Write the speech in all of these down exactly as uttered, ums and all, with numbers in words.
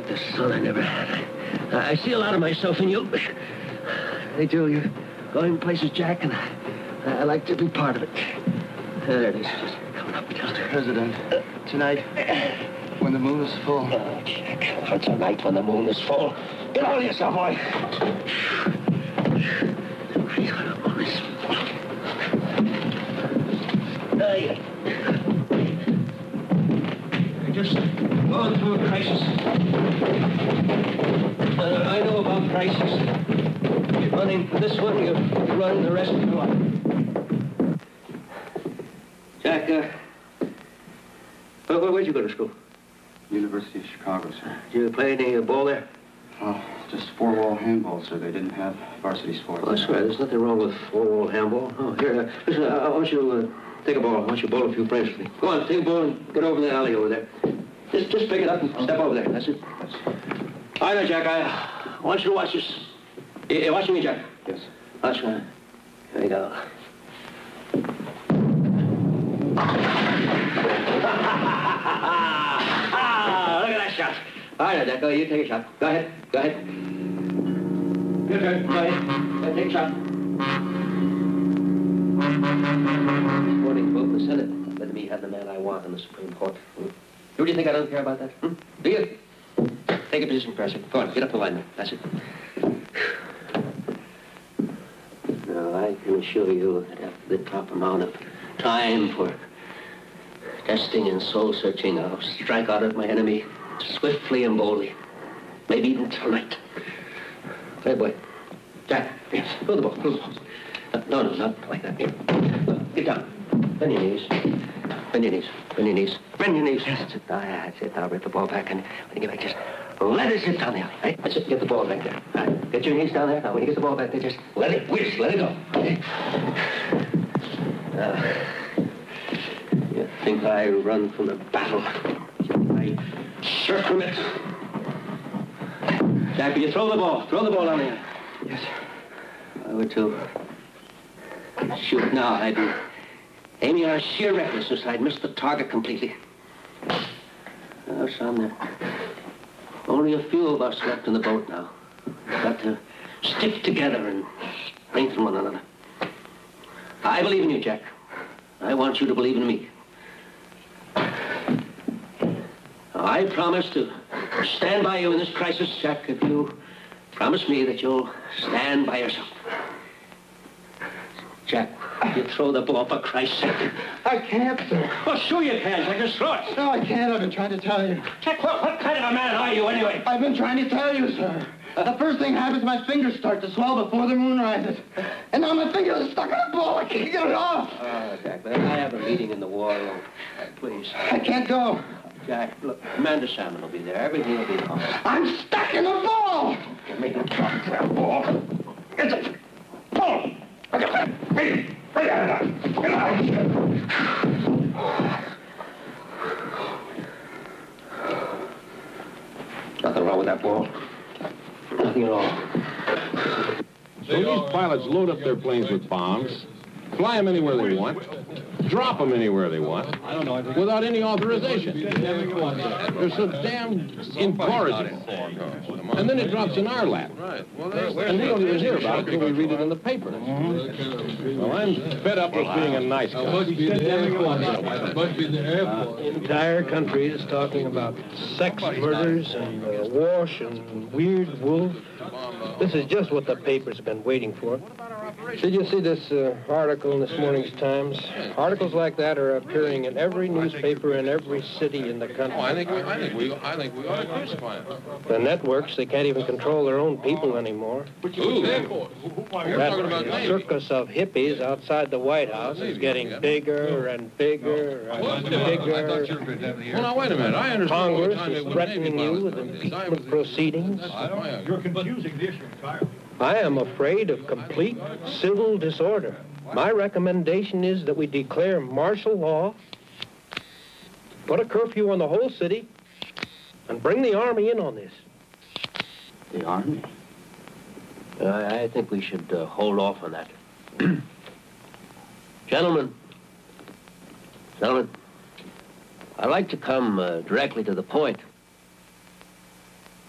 like the son I never had. I, I see a lot of myself in you. Hey, Joe, you're going places, Jack, and I, I like to be part of it. There it is, just coming up. Mister President, tonight, when the moon is full... Oh, Jack, for tonight when the moon is full. Get on yourself, boy. Hey. You're just going through a crisis. Uh, I know about crises. You're running for this one, you're running the rest of your life. Jack, uh, where, where, where'd you go to school? University of Chicago, sir. Did you play any ball there? Oh, just four-wall handball, sir. They didn't have varsity sports. Oh, that's right. There's nothing wrong with four-wall handball. Oh, here, uh, listen, I, I want you to uh, take a ball. I want you to bowl a few frames for me. Go on, take a ball and get over in the alley over there. Just, just pick it up and step over there. That's it. That's... All right, Jack, I want you to watch this. You, you watching me, Jack? Yes. That's right. Here we go. Ah, look at that shot. All right, Jack, go. You take a shot. Go ahead. Go ahead. Your turn. Go ahead. Go ahead, take a shot. This morning, vote in the Senate. Let me have the man I want in the Supreme Court. Hmm? Do you think I don't care about that? Hmm? Do you? Take a position, Professor. Go on, get up the line. That's it. Now, I can assure you that after the proper amount of time for testing and soul-searching, I'll strike out at my enemy swiftly and boldly. Maybe even tonight. Hey, boy. Jack, yes. Throw the ball, throw the ball. No, no, not like that. Here. Get down. Bend your knees. Bend your knees. Bend your knees. Bend your knees. Yes, that's it. Ah, that's it. Now rip the ball back, and when you get back, just let it sit down there. Right? That's it. Get the ball back there. All right. Get your knees down there. Now, when you get the ball back there, just let it whisk. Let it go. Okay. Now, you think I run from the battle? I shirk from it. Jack, will you throw the ball? Throw the ball down there. Yes, sir. I would to shoot now. I'd be aiming on sheer recklessness. I'd miss the target completely. Now, son, there are only a few of us left in the boat now. We've got to stick together and strengthen one another. I believe in you, Jack. I want you to believe in me. I promise to stand by you in this crisis, Jack, if you promise me that you'll stand by yourself. Jack, you throw the ball, for Christ's sake. I can't, sir. Well, sure you can. Jack, just throw it. No, I can't. I've been trying to tell you. Jack, what, what kind of a man are you, anyway? I've been trying to tell you, sir. The first thing happens, my fingers start to swell before the moon rises. And now my fingers are stuck in the ball. I can't get it off. Oh, Jack, but I have a meeting in the war room. Please. I can't go. Jack, look, Commander Salmon will be there. Everything will be fine. I'm stuck in the ball. You're making talk to that ball. It's a ball. Hey, hey, get out. Nothing wrong with that ball. Nothing at all. So these pilots load up their planes with bombs, fly them anywhere they want, drop them anywhere they want, without any authorization. They're so damn incorrigible. And then it drops in our lap. And we don't even hear about it until we read it in the paper. Well, I'm fed up with being a nice guy. Must be the airport. The entire country is talking about sex murders and uh, wash and weird wool. This is just what the paper's been waiting for. Did you see this uh, article in this morning's Times? Articles like that are appearing in every newspaper in every city in the country. Oh, I think we, I think we, I think we ought to crucify them. The networks, they can't even control their own people anymor. Ooh. That circus of hippies outside the White House is getting bigger and bigger and bigger. Well, now, wait a minute. I understand. Congress is threatening you with impeachment proceedings. You're confusing the issue entirely. I am afraid of complete civil disorder. My recommendation is that we declare martial law, put a curfew on the whole city, and bring the Army in on this. The Army? Uh, I think we should uh, hold off on that. Gentlemen, gentlemen, I'd like to come uh, directly to the point.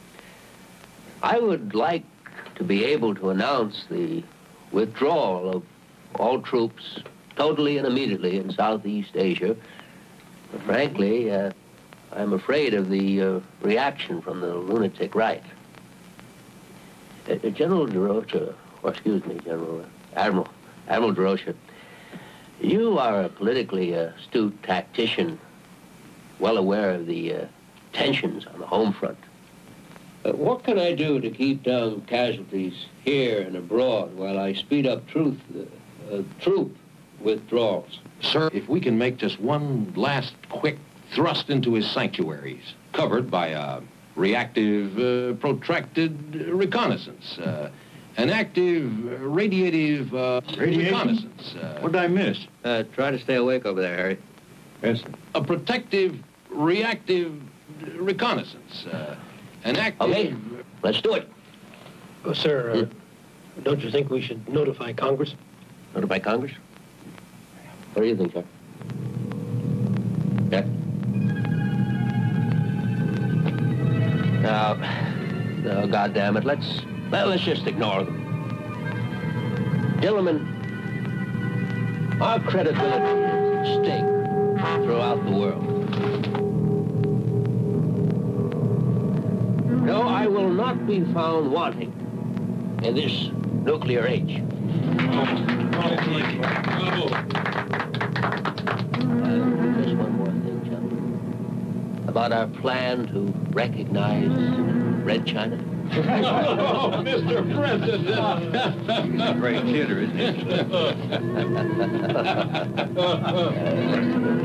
I would like to be able to announce the withdrawal of all troops totally and immediately in Southeast Asia. But frankly, uh, I'm afraid of the uh, reaction from the lunatic right. Uh, General DeRocha, or excuse me, General uh, Admiral, Admiral DeRocha, you are a politically astute tactician, well aware of the uh, tensions on the home front. Uh, what can I do to keep down casualties here and abroad while I speed up truth, uh, uh, troop withdrawals? Sir, if we can make just one last quick thrust into his sanctuaries, covered by a reactive, uh, protracted reconnaissance, uh, an active, uh, radiative uh, reconnaissance. Uh, What did I miss? Uh, try to stay awake over there, Harry. Yes, sir. a protective, reactive reconnaissance. Uh, an active... Okay, let's do it. Oh, sir, uh, don't you think we should notify Congress? Notify Congress? What do you think, sir? Yeah? Now, no, goddamn it, let's, well, let's just ignore them. Gentlemen, our credibility is at stake throughout the world. No, I will not be found wanting in this nuclear age. Uh, just one more thing, gentlemen. About our plan to recognize Red China. Oh, Mister President! Great theater, isn't it? Uh,